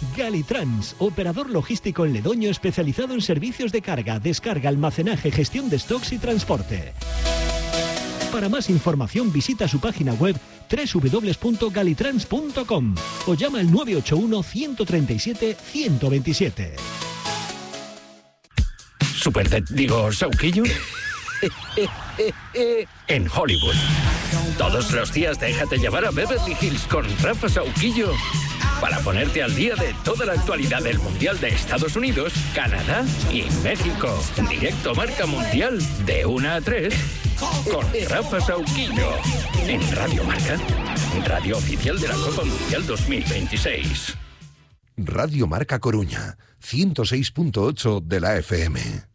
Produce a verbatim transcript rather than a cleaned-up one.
Galitrans, operador logístico en Ledoño especializado en servicios de carga, descarga, almacenaje, gestión de stocks y transporte. Para más información visita su página web doble u doble u doble u punto galitrans punto com o llama al nueve ocho uno, uno tres siete, uno dos siete. Superdet, digo, Sauquillo. En Hollywood. Todos los días déjate llevar a Beverly Hills con Rafa Sauquillo para ponerte al día de toda la actualidad del Mundial de Estados Unidos, Canadá y México. Directo Marca Mundial de una a tres con Rafa Sauquillo en Radio Marca, radio oficial de la Copa Mundial dos mil veintiséis. Radio Marca Coruña, ciento seis punto ocho de la F M.